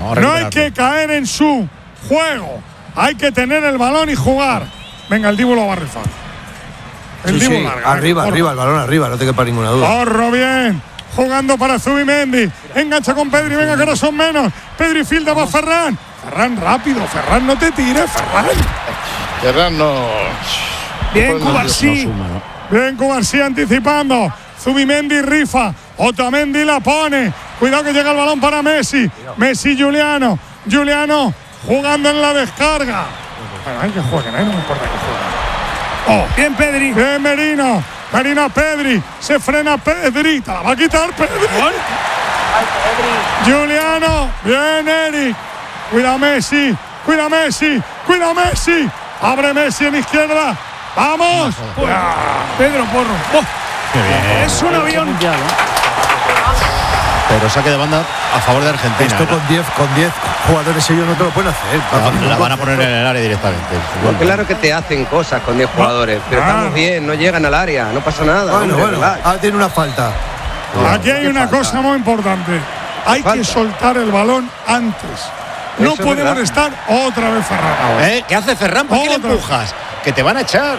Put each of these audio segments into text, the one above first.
No hay que caer en su juego. Hay que tener el balón y jugar. Venga, el Dibu lo va a rifar. El Dibu larga. Arriba, el balón arriba, no te quepa ninguna duda. Corro bien. Jugando para Zubimendi. Engancha con Pedri. Venga, que no son menos. Pedri filda para Ferran. Ferran rápido. Ferran, no te tires, Ferran. Ferran no. Bien, Cubarsí. Bien, Cubarsí anticipando. Zubimendi rifa. Otamendi la pone. Cuidado que llega el balón para Messi. Messi, Juliano. Juliano jugando en la descarga. Bueno, hay que jueguen, no me importa que jueguen. Bien, Pedri. Bien, Merino. Merino, Pedri. Se frena Pedri. Te la va a quitar Pedri. Juliano. Bien, Eric. Cuida Messi. Cuida Messi. Cuida Messi. Abre Messi en izquierda. ¡Vamos! Pedro Porro. Es un avión. Pero saque de banda a favor de Argentina. Esto con 10 jugadores ellos no te lo pueden hacer. La van a poner en el área directamente. Bueno, claro que te hacen cosas con 10 jugadores, pero estamos bien, no llegan al área, no pasa nada. Bueno, ahora tiene una falta. Aquí hay una cosa muy importante. Hay que soltar el balón antes. No podemos estar otra vez Ferran. ¿Qué hace Ferran? ¿Por qué le empujas? Que te van a echar.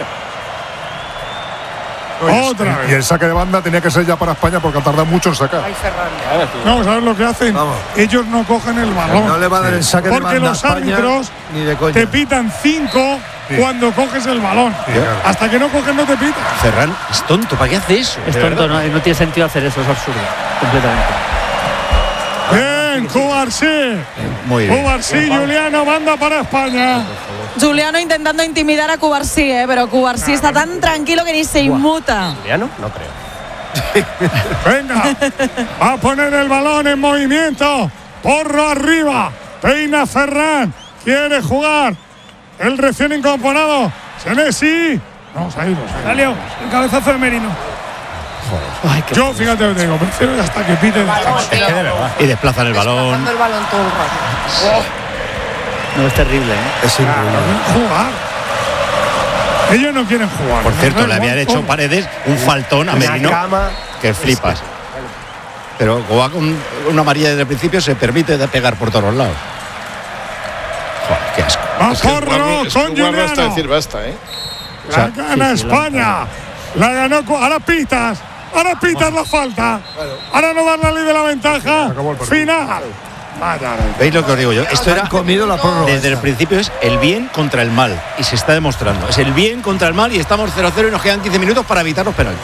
Otra vez. Y el saque de banda tenía que ser ya para España porque ha tardado mucho en sacar. No, ¿sabes lo que hacen? Vamos. Ellos no cogen el balón. No le va a dar el saque de banda. Porque los árbitros te pitan 5 cuando coges el balón. Hasta que no coges no te pitan. Ferran es tonto. ¿Para qué hace eso? Es tonto, no tiene sentido hacer eso, es absurdo. Completamente. Bien, Cubarsí. Muy bien. Cubarsí, Juliano, manda para España. Juliano intentando intimidar a Cubarsí, pero Cubarsí está tan tranquilo que ni se inmuta. ¿Juliano? No creo. Venga, va a poner el balón en movimiento. Porro arriba. Peina Ferran. Quiere jugar. El recién incorporado. Senesi. Vamos a ir. Salió. El cabezazo de Merino. Ay, yo, fíjate lo que digo. Prefiero hasta que pite. Y desplazan el balón. El balón todo el rato. No, es terrible, Es increíble. Jugar. Ellos no quieren jugar. Por cierto, le habían hecho Paredes un faltón a Merino que flipas. Pero como con una amarilla desde el principio se permite pegar por todos lados. Joder, qué asco. Porro con Juliano. Hasta decir basta, La gana España. La ganó. Ahora pitas la falta. Ahora no dar la ley de la ventaja. Final. ¿Veis lo que os digo yo? Esto era comido la prórroga. Desde el principio es el bien contra el mal. Y se está demostrando. Es el bien contra el mal y estamos 0-0 y nos quedan 15 minutos para evitar los penaltis.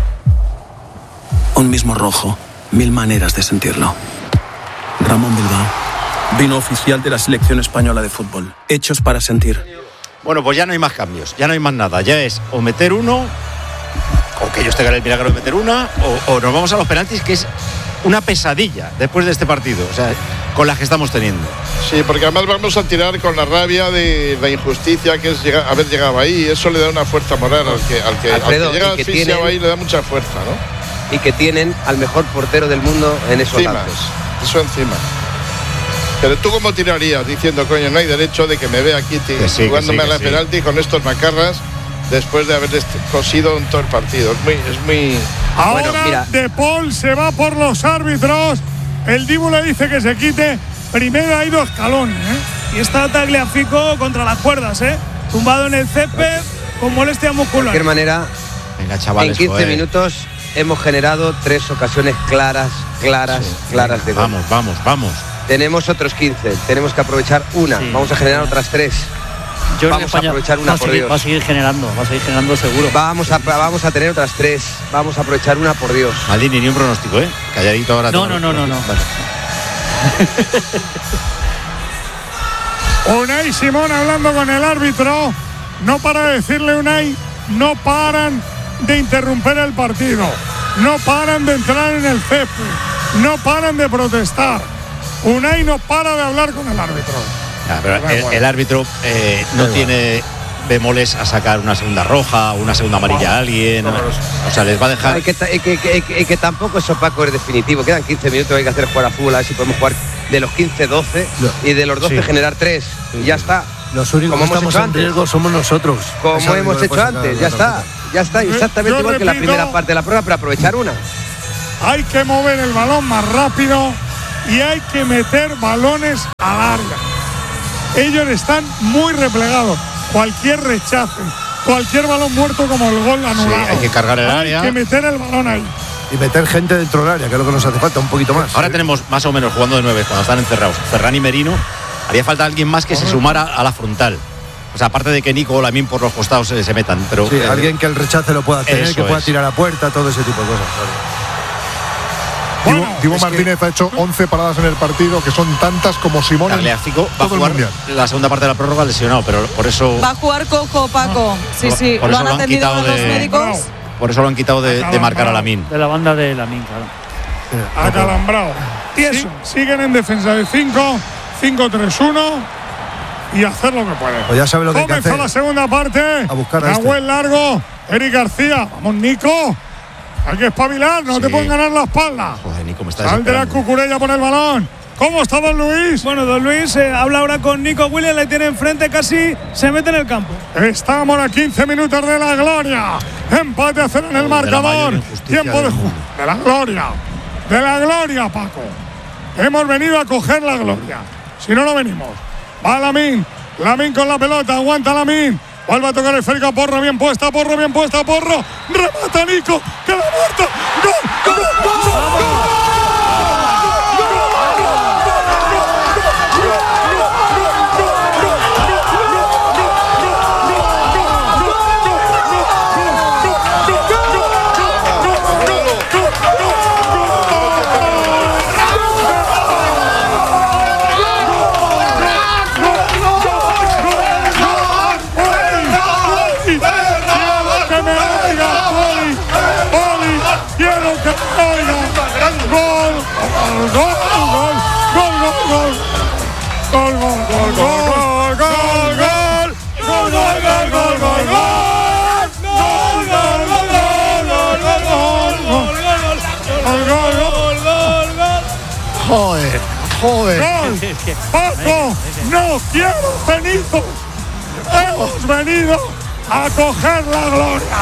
Un mismo rojo. 1000 maneras de sentirlo. Ramón Bilbao. Vino oficial de la selección española de fútbol. Hechos para sentir. Bueno, pues ya no hay más cambios. Ya no hay más nada. Ya es o meter uno, o que ellos tengan el milagro de meter una, o nos vamos a los penaltis, que es una pesadilla después de este partido, o sea, con las que estamos teniendo. Sí, porque además vamos a tirar con la rabia de la injusticia que es haber llegado ahí. Eso le da una fuerza moral al que llega asfixiado ahí, le da mucha fuerza, ¿no? Y que tienen al mejor portero del mundo en esos lances. Eso encima. Pero tú cómo tirarías diciendo, coño, no hay derecho de que me vea aquí jugándome a la penalti con estos macarras después de haber cosido en todo el partido. Es muy. Ahora bueno, mira. De Paul se va por los árbitros. El Dibu le dice que se quite. Primero ha ido escalón, Y está Tagliafico contra las cuerdas, tumbado en el césped con molestia muscular. De cualquier manera, venga, chavales, en 15 minutos hemos generado 3 ocasiones claras de gol. Vamos. Tenemos otros 15, tenemos que aprovechar una. Vamos a generar otras 3. Vamos a aprovechar una, por Dios. Va a seguir generando seguro. Vamos a tener otras 3. Vamos a aprovechar una, por Dios. Maldini, ni un pronóstico, calladito ahora. No. Vale. Unai Simón hablando con el árbitro. No para decirle, Unai, no paran de interrumpir el partido. No paran de entrar en el césped. No paran de protestar. Unai no para de hablar con el árbitro. Pero el árbitro no tiene bemoles a sacar una segunda roja, una segunda amarilla a alguien. O sea, les va a dejar. Que tampoco es opaco, es definitivo. Quedan 15 minutos, hay que hacer jugar a fútbol, a ver si podemos jugar de los 15, 12 y de los 12 generar 3. Y ya está. Los únicos que estamos en riesgo somos nosotros. Como hemos hecho antes, ya está. Exactamente igual que la primera parte de la prueba, pero aprovechar una. Hay que mover el balón más rápido y hay que meter balones a larga. Ellos están muy replegados. Cualquier rechace, cualquier balón muerto como el gol anulado. Sí, hay que cargar el área. Hay que meter el balón ahí. Y meter gente dentro del área, que es lo que nos hace falta, un poquito más. Ahora tenemos más o menos jugando de 9 cuando están encerrados Ferran y Merino. Haría falta alguien más que se sumara a la frontal. O sea, aparte de que Nico o Lamine por los costados se metan. Pero, sí, alguien que el rechace lo pueda tener, que pueda tirar a puerta, todo ese tipo de cosas. Bueno, Dibu Martínez ha hecho 11 paradas en el partido, que son tantas como Simón. Tagliafico va a jugar la segunda parte de la prórroga lesionado, pero por eso. Va a jugar Coco, Paco. Sí, por lo eso han atendido los médicos. Por eso lo han quitado de marcar a Lamine. De la banda de Lamine, claro. Acalambrado. Siguen en defensa de 5, 5-3-1 y hacer lo que pueden. Pues ya sabe lo que hay que hacer. Comenzó la segunda parte. A buscar a Nahuel largo. Eric García. Vamos, Nico. Hay que espabilar, no te pueden ganar la espalda. Joder, Nico, me está Sal de la Cucurella por el balón. ¿Cómo está Don Luis? Bueno, Don Luis habla ahora con Nico Williams, le tiene enfrente, casi se mete en el campo. Estamos a 15 minutos de la gloria. Empate a 0 en el marcador. Tiempo de juego. De la gloria. De la gloria, Paco. Hemos venido a coger la gloria. Si no, no venimos. Va Lamine. Lamine con la pelota. Aguanta Lamine. Vuelve a tocar el esférico. Porro bien puesta. Porro. Remata Nico. Que la muerta. ¡Gol! Joder. ¡Gol! ¡Paco! ¡No quiero cenizo! ¡Hemos venido a coger la gloria!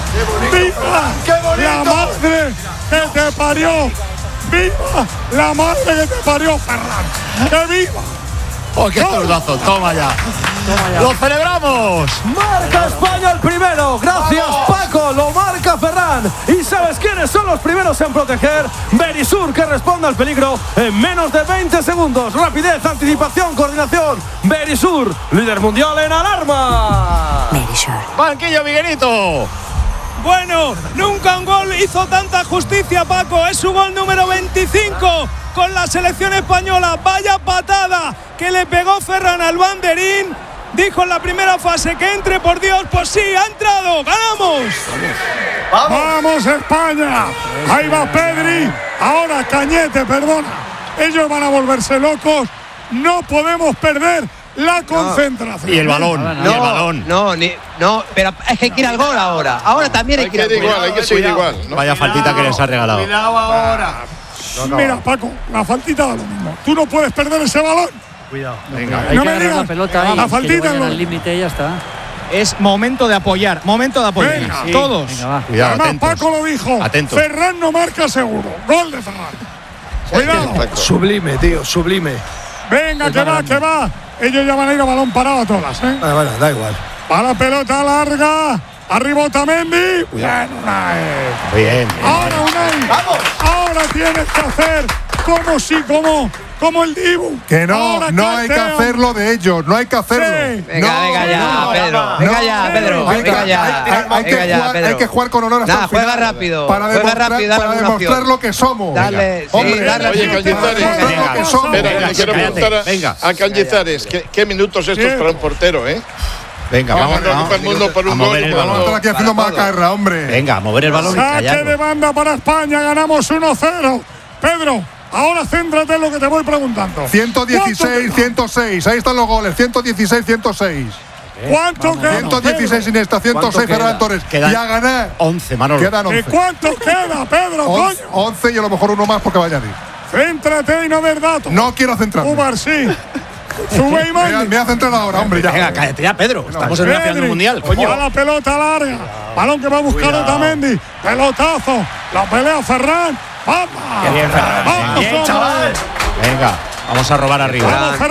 ¡Viva la madre que te parió! ¡Viva la madre que te parió, Ferran! ¡Que viva! ¡Oh, qué zurdazo! ¡Toma ya! ¡Lo celebramos! Marca España el primero. Gracias, Paco. Lo marca Ferran. ¿Y sabes quiénes son los primeros en proteger? Verisur, que responde al peligro en menos de 20 segundos. Rapidez, anticipación, coordinación. Verisur, líder mundial en alarma. Verisur. Banquillo, Miguelito. Bueno, nunca un gol hizo tanta justicia, Paco. Es su gol número 25 con la selección española. Vaya patada que le pegó Ferran al banderín. Dijo en la primera fase que entre, por Dios. Pues sí, ha entrado. ¡Ganamos! ¡Vamos, España! Ahí va Pedri. Ahora Cañete, perdona. Ellos van a volverse locos. No podemos perder la concentración. Y el balón. No, pero es que hay que ir al gol ahora. Ahora también hay que ir al gol. Hay que seguir igual. ¿No? Vaya faltita que les ha regalado. Cuidado ahora. Mira, Paco, la faltita da lo mismo. Tú no puedes perder ese balón. Cuidado. Venga, hay que agarrar la pelota y la faltita al límite y ya está. Es momento de apoyar, Venga, sí. Todos. Venga, va. Cuidado, además, atentos. Paco lo dijo. Atentos. Ferran no marca seguro. Gol de Ferran. Cuidado. Sublime, tío, sublime. Venga, que va. Ellos ya van a ir a balón parado a todas, ¿eh? Bueno, da igual. Va la pelota larga. Arriba Otamendi. Bien, Unai. Bien. Ahora Unai. ¡Vamos! Ahora tienes que hacer como el Dibu. Que no, Ahora no hay que cantean. hacerlo de ellos, no hay que hacerlo. Sí. Venga ya, Pedro. Venga ya, Pedro. Hay que jugar con honor hasta el juega final. rápido. Para demostrar lo que somos. Dale, Hombre, dale. Oye, Cañizares. Espera, quiero preguntar a Cañizares. ¿Qué minutos estos para un portero, eh? Venga, vamos el mundo por un gol. Vamos a estar aquí haciendo macarra, hombre. Venga, a mover el balón y Saque callarlo. de banda para España. Ganamos 1-0. Pedro, ahora céntrate en lo que te voy preguntando. 116, 106. Ahí están los goles. 116, 106. ¿Cuánto queda? 116 Iniesta, 106 Ferran Torres. Y a ganar. 11, Manolo. Quedan 11. ¿Cuánto queda, Pedro? 11 y a lo mejor uno más porque va a añadir. Céntrate y no ver datos. No quiero centrarme. Umar, sí. Sube y mande. Me voy a centrar ahora, hombre. Ya. Venga, cállate ya, Pedro. Estamos en la final del mundial, coño. Va la pelota larga. Balón que va a buscar Otamendi. Pelotazo. La pelea Ferran. ¡Vamos! Bien, Ferran. ¡Vamos, Bien, hombre! chaval. Venga, vamos a robar arriba. ¡Vamos, Ferran!